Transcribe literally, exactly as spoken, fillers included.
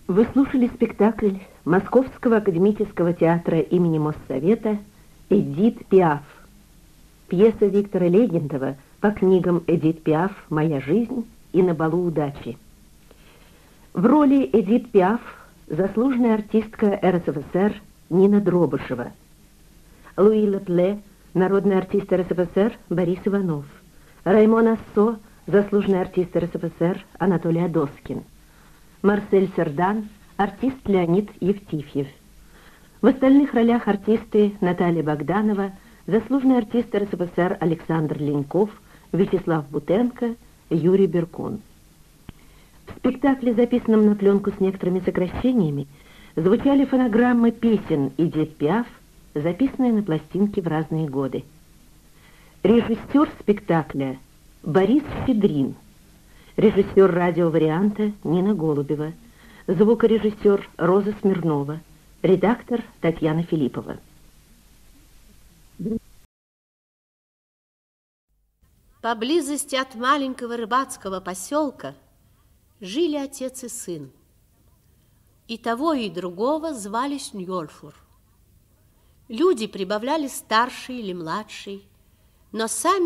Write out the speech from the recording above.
Вы слушали спектакль Московского академического театра имени Моссовета «Эдит Пиаф». Пьеса Виктора Легендова по книгам Эдит Пиаф «Моя жизнь» и «На балу удачи». В роли Эдит Пиаф заслуженная артистка эр эс эф эс эр Нина Дробышева. Луи Лепле, народный артист эр эс эф эс эр Борис Иванов. Раймон Ассо, заслуженный артист эр эс эф эс эр Анатолий Адоскин. Марсель Сердан, артист Леонид Евтифьев. В остальных ролях артисты Наталья Богданова, заслуженный артист эр эс эф эс эр Александр Леньков, Вячеслав Бутенко, Юрий Беркун. В спектакле, записанном на пленку с некоторыми сокращениями, звучали фонограммы песен Эдит Пиаф, записанные на пластинке в разные годы. Режиссер спектакля Борис Щедрин. Режиссер радиоварианта Нина Голубева. Звукорежиссер Роза Смирнова. Редактор Татьяна Филиппова. Поблизости от маленького рыбацкого поселка жили отец и сын. И того, и другого звали Сньолфур. Люди прибавляли старший или младший, но сами